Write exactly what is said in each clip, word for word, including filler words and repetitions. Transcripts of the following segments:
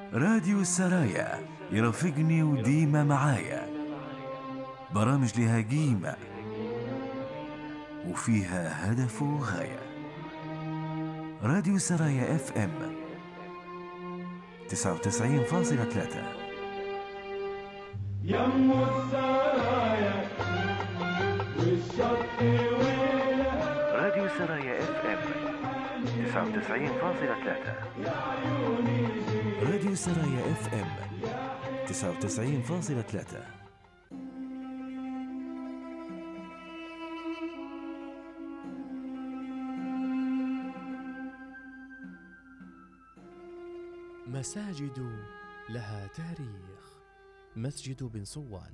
راديو السرايا يرافقني وديما معايا، برامج لها قيمة وفيها هدف وغاية. راديو السرايا اف ام تسعة وتسعين فاصلة ثلاثة. يم السرايا والشط ويلها، راديو السرايا اف ام تسعة وتسعين فاصلة ثلاثة. راديو السرايا اف ام تسعة وتسعين فاصلة ثلاثة. مساجد لها تاريخ. مسجد بن صوان.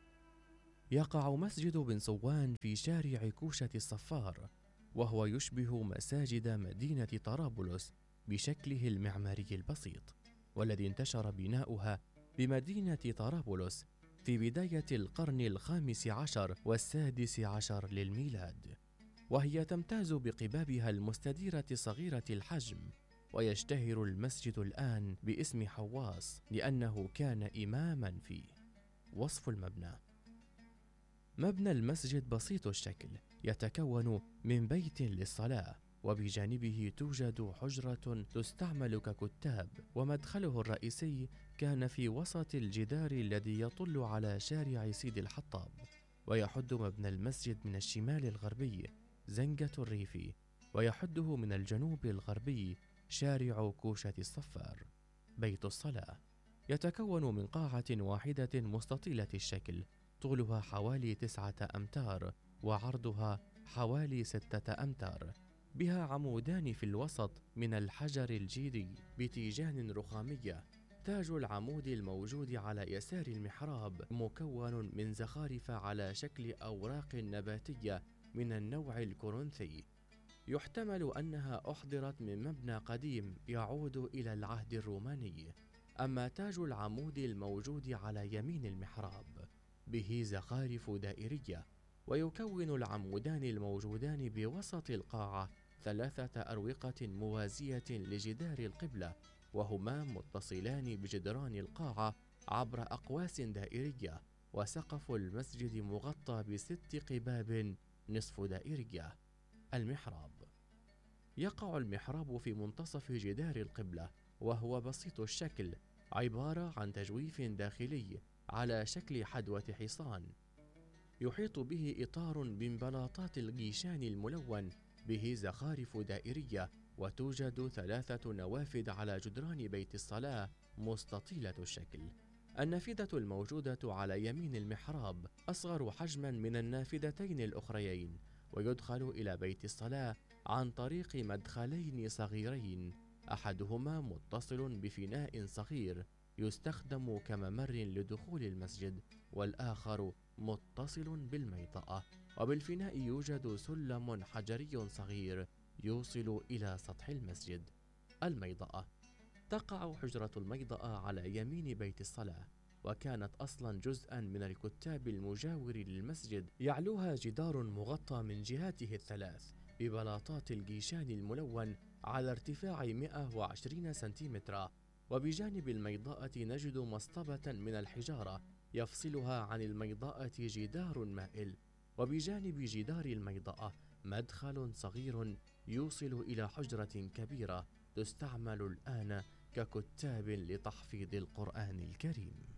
يقع مسجد بن صوان في شارع كوشة الصفار، وهو يشبه مساجد مدينة طرابلس بشكله المعماري البسيط، والذي انتشر بناؤها بمدينة طرابلس في بداية القرن الخامس عشر والسادس عشر للميلاد، وهي تمتاز بقبابها المستديرة صغيرة الحجم. ويشتهر المسجد الآن باسم حواس لأنه كان إماماً فيه. وصف المبنى: مبنى المسجد بسيط الشكل، يتكون من بيت للصلاة، وبجانبه توجد حجرة تستعمل ككتاب، ومدخله الرئيسي كان في وسط الجدار الذي يطل على شارع سيد الحطاب. ويحد مبنى المسجد من الشمال الغربي زنقة الريف، ويحده من الجنوب الغربي شارع كوشة الصفار. بيت الصلاة يتكون من قاعة واحدة مستطيلة الشكل، طولها حوالي تسعة أمتار وعرضها حوالي ستة أمتار، بها عمودان في الوسط من الحجر الجيري بتيجان رخامية. تاج العمود الموجود على يسار المحراب مكون من زخارف على شكل أوراق نباتية من النوع الكورنثي، يحتمل أنها أحضرت من مبنى قديم يعود إلى العهد الروماني. أما تاج العمود الموجود على يمين المحراب به زخارف دائرية، ويكون العمودان الموجودان بوسط القاعة ثلاثة أروقة موازية لجدار القبلة، وهما متصلان بجدران القاعة عبر أقواس دائرية. وسقف المسجد مغطى بست قباب نصف دائرية. المحراب يقع المحراب في منتصف جدار القبلة، وهو بسيط الشكل، عبارة عن تجويف داخلي على شكل حدوة حصان، يحيط به إطار من بلاطات الجيشان الملون به زخارف دائرية. وتوجد ثلاثة نوافذ على جدران بيت الصلاة مستطيلة الشكل. النافذة الموجودة على يمين المحراب أصغر حجما من النافذتين الأخريين، ويدخل إلى بيت الصلاة عن طريق مدخلين صغيرين، أحدهما متصل بفناء صغير يستخدم كممر لدخول المسجد، والآخر متصل بالميطأة. وبالفناء يوجد سلم حجري صغير يوصل إلى سطح المسجد. الميطأة تقع حجرة الميطأة على يمين بيت الصلاة، وكانت أصلا جزءا من الكتاب المجاور للمسجد، يعلوها جدار مغطى من جهاته الثلاث ببلاطات الجيشان الملون على ارتفاع مئة وعشرين سنتيمترا. وبجانب الميضاءة نجد مصطبة من الحجارة يفصلها عن الميضاءة جدار مائل، وبجانب جدار الميضاءة مدخل صغير يوصل إلى حجرة كبيرة تستعمل الآن ككتاب لتحفيظ القرآن الكريم.